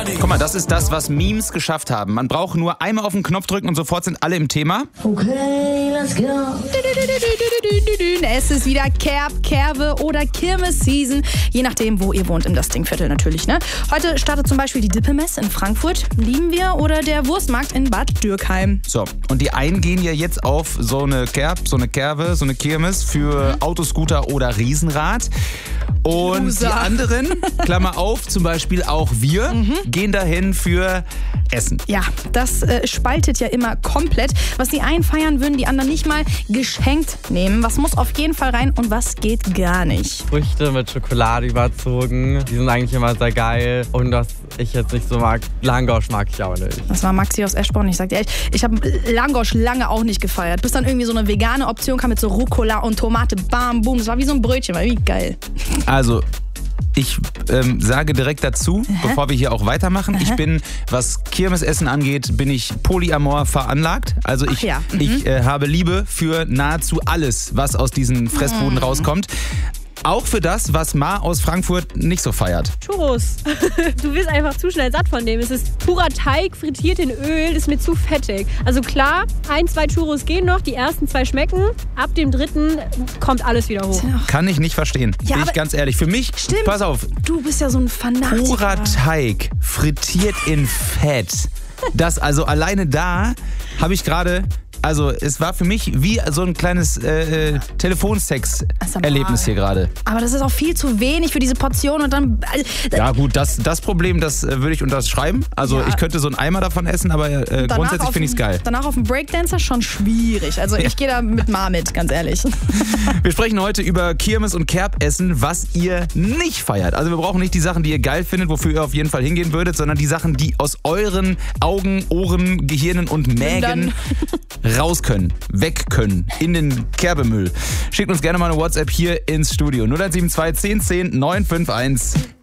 Guck mal, das ist das, was Memes geschafft haben. Man braucht nur einmal auf den Knopf drücken und sofort sind alle im Thema. Okay, let's go. Es ist wieder Kerbe oder Kirmes-Season. Je nachdem, wo ihr wohnt, im Dastingviertel natürlich, ne? Heute startet zum Beispiel die Dippemess in Frankfurt. Lieben wir. Oder der Wurstmarkt in Bad Dürkheim. So, und die einen gehen ja jetzt auf so eine Kirmes für Autoscooter oder Riesenrad. Und Loser. Die anderen, Klammer auf, zum Beispiel auch wir, gehen dahin für Essen. Ja, das spaltet ja immer komplett. Was die einen feiern, würden die anderen nicht mal geschenkt nehmen. Was muss auf jeden Fall rein und was geht gar nicht? Früchte mit Schokolade überzogen. Die sind eigentlich immer sehr geil. Und was ich jetzt nicht so mag, Langosch mag ich auch nicht. Das war Maxi aus Eschborn. Ich sag dir ehrlich, ich habe Langosch lange auch nicht gefeiert. Bis dann irgendwie so eine vegane Option kam mit so Rucola und Tomate. Bam, boom. Das war wie so ein Brötchen. War wie geil. Also, ich sage direkt dazu, bevor wir hier auch weitermachen, ich bin, was Kirmesessen angeht, bin ich polyamor veranlagt. Also ich habe Liebe für nahezu alles, was aus diesen Fressbuden rauskommt. Auch für das, was Ma aus Frankfurt nicht so feiert. Churros. Du wirst einfach zu schnell satt von dem. Es ist purer Teig, frittiert in Öl, ist mir zu fettig. Also klar, 1, 2 Churros gehen noch, die ersten 2 schmecken. Ab dem 3. kommt alles wieder hoch. Kann ich nicht verstehen, bin ich ganz ehrlich. Für mich, Stimmt. pass auf, Du bist ja so ein Fanatiker. purer Teig, frittiert in Fett. Das, also alleine da habe ich gerade... Also es war für mich wie so ein kleines Telefonsex-Erlebnis hier gerade. Aber das ist auch viel zu wenig für diese Portion und dann... Ja gut, das Problem, das würde ich unterschreiben. Also ich könnte so einen Eimer davon essen, aber grundsätzlich finde ich es geil. Danach auf dem Breakdancer schon schwierig. Also ich gehe da mit Ma mit, ganz ehrlich. Wir sprechen heute über Kirmes- und Kerbessen, was ihr nicht feiert. Also wir brauchen nicht die Sachen, die ihr geil findet, wofür ihr auf jeden Fall hingehen würdet, sondern die Sachen, die aus euren Augen, Ohren, Gehirnen und Mägen raus können, weg können, in den Kerbemüll. Schickt uns gerne mal eine WhatsApp hier ins Studio. 0172 10 10 951.